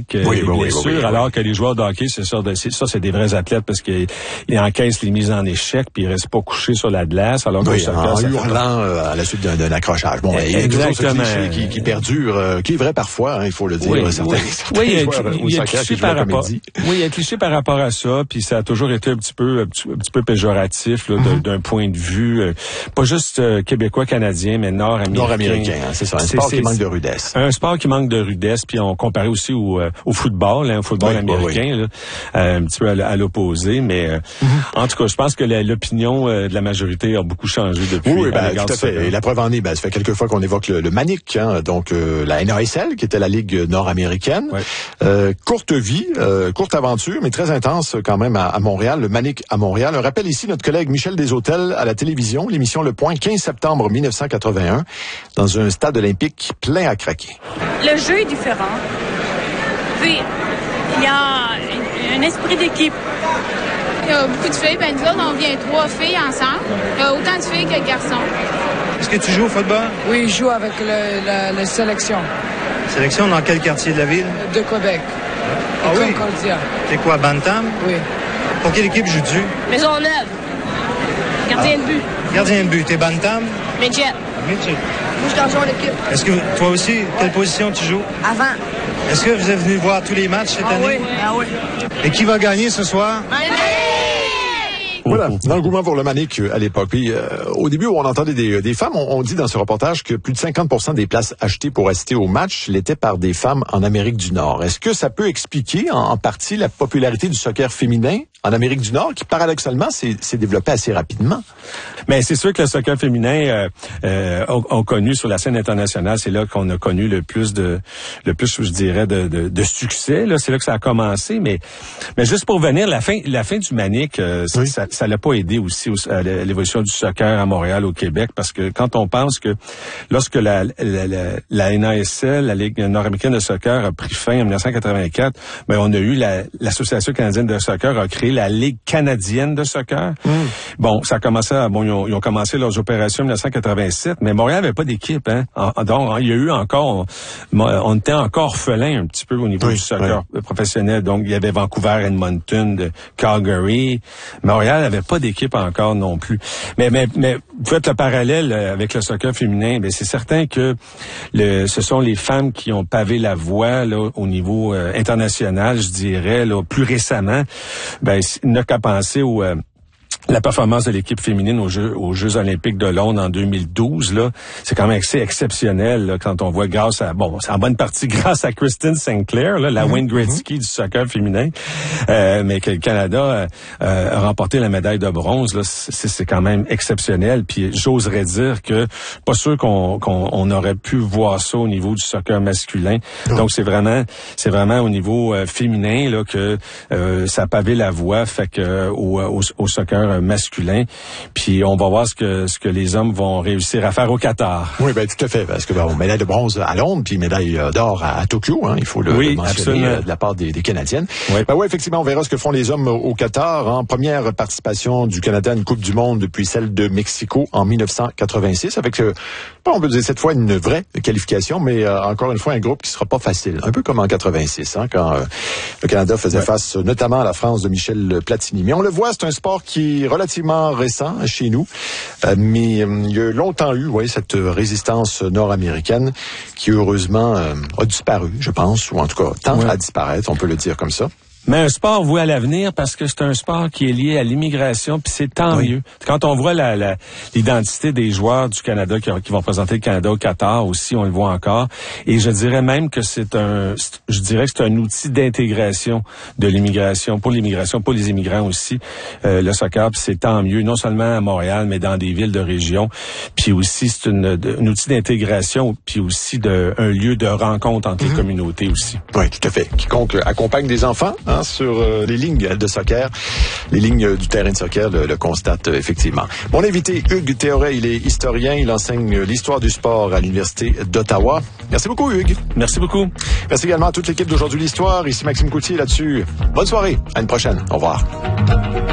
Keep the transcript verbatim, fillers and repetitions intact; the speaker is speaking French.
physique, oui, des oui, blessures, oui, oui, oui. alors que les joueurs de hockey, c'est ça, c'est, ça, c'est des vrais athlètes parce qu'ils ils encaissent les mises en échec puis ils restent pas couchés sur la glace, alors que oui, le soccer, en ça hurlant fait... euh, à la suite d'un, d'un accrochage. Bon, il y a toujours ce cliché qui, qui perdure, euh, qui est vrai parfois, hein, il faut le dire. Oui, certains, oui, certains oui, il y a, joueurs, il y a cliché par rapport. Oui, il y a cliché par rapport à ça, puis ça a toujours été un petit peu, un petit, un petit peu péjoratif là, mm-hmm. d'un point de vue, euh, pas juste euh, québécois, canadien, mais nord-américain. Nord-américain, hein, c'est ça. Un c'est, sport c'est, qui manque de rudesse. Un sport qui manque de rudesse, puis on comparait aussi au, euh, au football, hein, au football oui, américain, oui, oui. Là, euh, un petit peu à, à l'opposé, mais euh, mm-hmm. en tout cas, je pense que la, l'opinion euh, de la majorité a beaucoup changé depuis. Oui, ben, tout à fait. Et la preuve en est, ben, ça fait quelques fois qu'on évoque le, le Manic, hein, donc euh, la N A S L, qui était la Ligue nord-américaine. Ouais. Euh, courte vie, euh, courte aventure, mais très intense quand même à, à Montréal, le Manic à Montréal. Un rappel ici, notre collègue Michel Deshôtels à la télévision, l'émission Le Point, quinze septembre mille neuf cent quatre-vingt-un, dans un stade olympique plein à craquer. Le jeu est différent. Puis, il y a un esprit d'équipe. Il y a beaucoup de filles, ben nous autres, on vient trois filles ensemble. Il y a autant de filles que de garçons. Est-ce que tu joues au football? Oui, je joue avec le, la, la sélection. Sélection dans quel quartier de la ville? De Québec. Ah oui? Concordia. T'es quoi, Bantam? Oui. Pour quelle équipe joues-tu? Maisonneuve. Gardien ah. de but. Gardien de but. T'es Bantam? Midget. Midget. Moi, je t'en joue à l'équipe. Est-ce que toi aussi, quelle position tu joues? Avant. Est-ce que vous êtes venu voir tous les matchs cette ah année? Oui. Ah oui. Et qui va gagner ce soir? Voilà, l'engouement pour le Manic à l'époque. Puis, euh, au début, où on entendait des, des femmes, on, on dit dans ce reportage que plus de cinquante pour cent des places achetées pour assister au match l'étaient par des femmes en Amérique du Nord. Est-ce que ça peut expliquer en, en partie la popularité du soccer féminin en Amérique du Nord, qui paradoxalement s'est, s'est développé assez rapidement? Mais c'est sûr que le soccer féminin euh, euh, ont, ont connu sur la scène internationale, c'est là qu'on a connu le plus de, le plus, je dirais, de, de, de succès. Là, c'est là que ça a commencé. Mais, mais juste pour venir, la fin, la fin du Manic, euh, oui. ça, ça l'a pas aidé aussi au, à l'évolution du soccer à Montréal, au Québec, parce que quand on pense que lorsque la, la, la, la N A S L, la Ligue nord-américaine de soccer, a pris fin en dix-neuf cent quatre-vingt-quatre, ben on a eu la, l'Association canadienne de soccer a créé la Ligue canadienne de soccer. Mm. Bon, ça a commencé à, bon, ils ont, ils ont commencé leurs opérations en dix-neuf cent quatre-vingt-sept, mais Montréal n'avait pas d'équipe, hein. Donc, il y a eu encore, on, on était encore orphelin un petit peu au niveau oui, du soccer oui. professionnel. Donc, il y avait Vancouver, Edmonton, de Calgary. Montréal n'avait pas d'équipe encore non plus. Mais, mais, mais, vous faites le parallèle avec le soccer féminin, ben, c'est certain que le, ce sont les femmes qui ont pavé la voie, là, au niveau euh, international, je dirais, là, plus récemment. Ben, il n'a qu'à penser au, euh, la performance de l'équipe féminine aux Jeux, aux Jeux olympiques de Londres en deux mille douze, là, c'est quand même assez exceptionnel là, quand on voit grâce à, bon, c'est en bonne partie grâce à Kristen Sinclair, là, la mm-hmm. Wayne Gretzky du soccer féminin, euh, mais que le Canada euh, a remporté la médaille de bronze, là, c'est, c'est quand même exceptionnel. Puis j'oserais dire que pas sûr qu'on, qu'on on aurait pu voir ça au niveau du soccer masculin. Mm-hmm. Donc c'est vraiment, c'est vraiment au niveau euh, féminin là que euh, ça a pavé la voie, fait que euh, au, au, au soccer masculin, puis on va voir ce que ce que les hommes vont réussir à faire au Qatar. Oui, ben tout à fait, parce que ben, médaille de bronze à Londres, puis médaille d'or à, à Tokyo, hein, il faut le, oui, le mentionner euh, de la part des, des Canadiennes. Oui. Ben oui, effectivement, on verra ce que font les hommes au Qatar. En hein. Première participation du Canada à une Coupe du Monde depuis celle de Mexico en dix-neuf cent quatre-vingt-six, avec euh, on peut dire cette fois une vraie qualification, mais euh, encore une fois un groupe qui sera pas facile, un peu comme en quatre-vingt-six, hein, quand euh, le Canada faisait ouais. face notamment à la France de Michel Platini. Mais on le voit, c'est un sport qui est relativement récent chez nous, euh, mais euh, il y a longtemps eu, ouais, cette résistance nord-américaine qui heureusement euh, a disparu, je pense, ou en tout cas tend ouais. à disparaître, on peut le dire comme ça. Mais un sport voué à l'avenir parce que c'est un sport qui est lié à l'immigration, puis c'est tant oui. mieux. Quand on voit la, la, l'identité des joueurs du Canada qui, qui vont représenter le Canada au Qatar aussi, on le voit encore. Et je dirais même que c'est un, je dirais que c'est un outil d'intégration de l'immigration, pour l'immigration, pour les immigrants aussi. Euh, le soccer, puis c'est tant mieux, non seulement à Montréal, mais dans des villes de région. Puis aussi, c'est une, de, un outil d'intégration, puis aussi de, un lieu de rencontre entre mm-hmm. les communautés aussi. Oui, tout à fait. Quiconque accompagne des enfants, hein, sur euh, les lignes de soccer, les lignes du terrain de soccer le, le constate euh, effectivement. Mon invité, Hugues Théoret, il est historien, il enseigne l'histoire du sport à l'Université d'Ottawa. Merci beaucoup, Hugues. Merci beaucoup. Merci également à toute l'équipe d'Aujourd'hui l'Histoire. Ici Maxime Coutier là-dessus. Bonne soirée. À une prochaine. Au revoir.